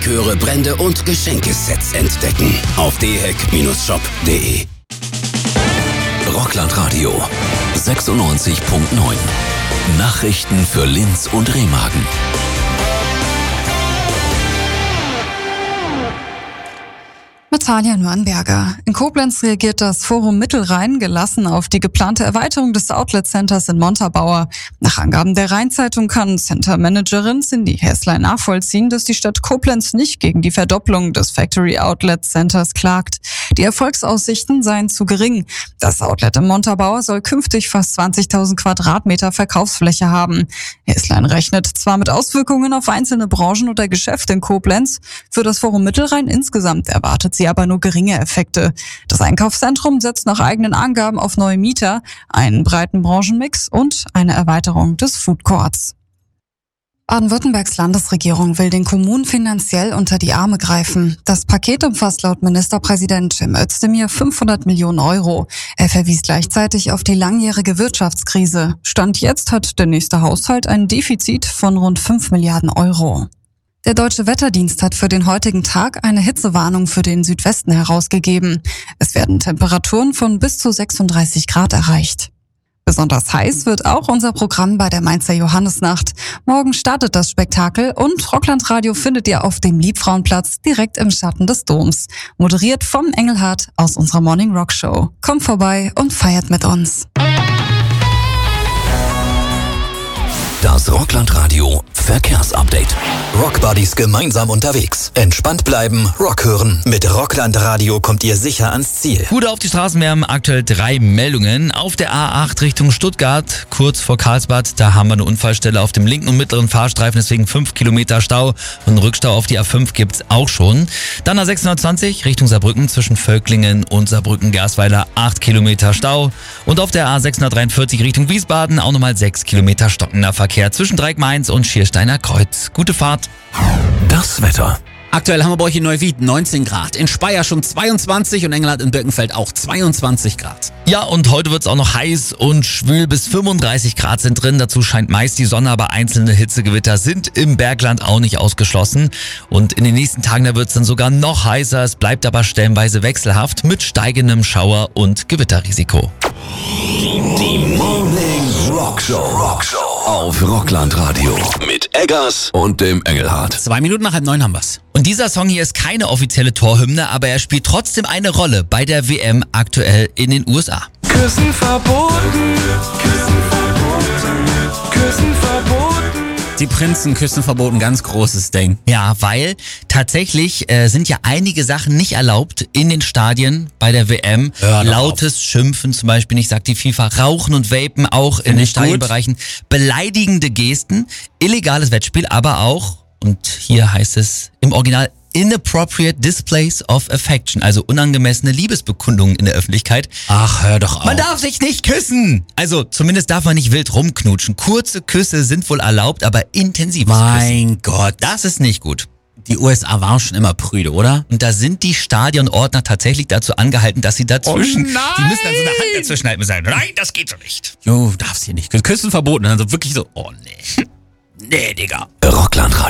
Liköre, Brände und Geschenkesets entdecken. Auf dehec-shop.de. Rockland Radio 96.9. Nachrichten für Linz und Remagen. Natalia Nuanberger. In Koblenz reagiert das Forum Mittelrhein gelassen auf die geplante Erweiterung des Outlet-Centers in Montabaur. Nach Angaben der Rheinzeitung kann Center-Managerin Cindy Häslein nachvollziehen, dass die Stadt Koblenz nicht gegen die Verdopplung des Factory Outlet Centers klagt. Die Erfolgsaussichten seien zu gering. Das Outlet in Montabaur soll künftig fast 20.000 Quadratmeter Verkaufsfläche haben. Häslein rechnet zwar mit Auswirkungen auf einzelne Branchen oder Geschäfte in Koblenz. Für das Forum Mittelrhein insgesamt erwartet sie aber nur geringe Effekte. Das Einkaufszentrum setzt nach eigenen Angaben auf neue Mieter, einen breiten Branchenmix und eine Erweiterung des Food Courts. Baden-Württembergs Landesregierung will den Kommunen finanziell unter die Arme greifen. Das Paket umfasst laut Ministerpräsident Cem Özdemir 500 Millionen Euro. Er verwies gleichzeitig auf die langjährige Wirtschaftskrise. Stand jetzt hat der nächste Haushalt ein Defizit von rund 5 Milliarden Euro. Der Deutsche Wetterdienst hat für den heutigen Tag eine Hitzewarnung für den Südwesten herausgegeben. Es werden Temperaturen von bis zu 36 Grad erreicht. Besonders heiß wird auch unser Programm bei der Mainzer Johannisnacht. Morgen startet das Spektakel und Rockland Radio findet ihr auf dem Liebfrauenplatz direkt im Schatten des Doms. Moderiert vom Engelhardt aus unserer Morning Rock Show. Kommt vorbei und feiert mit uns. Das Rockland Radio Verkehrsupdate. Rockbuddies gemeinsam unterwegs. Entspannt bleiben, Rock hören. Mit Rockland Radio kommt ihr sicher ans Ziel. Gut auf die Straßen, wir haben aktuell 3 Meldungen. Auf der A8 Richtung Stuttgart, kurz vor Karlsbad, da haben wir eine Unfallstelle auf dem linken und mittleren Fahrstreifen, deswegen 5 Kilometer Stau und einen Rückstau auf die A5 gibt's auch schon. Dann A620 Richtung Saarbrücken zwischen Völklingen und Saarbrücken-Gersweiler 8 Kilometer Stau. Und auf der A643 Richtung Wiesbaden auch nochmal 6 Kilometer stockender Verkehr zwischen Dreieck-Mainz und Schiersteiner Kreuz. Gute Fahrt. Das Wetter. Aktuell haben wir bei euch in Neuwied 19 Grad, in Speyer schon 22 und Engelhardt in Birkenfeld auch 22 Grad. Ja, und heute wird's auch noch heiß und schwül, bis 35 Grad sind drin. Dazu scheint meist die Sonne, aber einzelne Hitzegewitter sind im Bergland auch nicht ausgeschlossen. Und in den nächsten Tagen, da wird's dann sogar noch heißer. Es bleibt aber stellenweise wechselhaft mit steigendem Schauer- und Gewitterrisiko. Die Morning Rock Show auf Rockland Radio mit Eggers und dem Engelhardt. 2 Minuten nach 8:30 haben wir's. Und dieser Song hier ist keine offizielle Torhymne, aber er spielt trotzdem eine Rolle bei der WM aktuell in den USA. Küssen verboten, Küssen verboten, Küssen verboten. Die Prinzen küssen verboten, ganz großes Ding. Ja, weil tatsächlich sind ja einige Sachen nicht erlaubt in den Stadien bei der WM. Lautes Schimpfen zum Beispiel nicht, sagt die FIFA. Rauchen und Vapen auch in den Stadionbereichen. Beleidigende Gesten, illegales Wettspiel, aber auch, und hier heißt es im Original, inappropriate displays of affection, also unangemessene Liebesbekundungen in der Öffentlichkeit. Ach, hör doch auf. Man darf sich nicht küssen! Also zumindest darf man nicht wild rumknutschen. Kurze Küsse sind wohl erlaubt, aber intensives Küssen. Mein Gott. Das ist nicht gut. Die USA waren schon immer prüde, oder? Und da sind die Stadionordner tatsächlich dazu angehalten, dass sie dazwischen... Oh nein! Die müssen dann so eine Hand dazwischen halten und sagen, nein, das geht so nicht. Jo, darfst hier nicht. Küssen verboten. Also wirklich so, oh nee. Nee, Digga. Rockland Radio.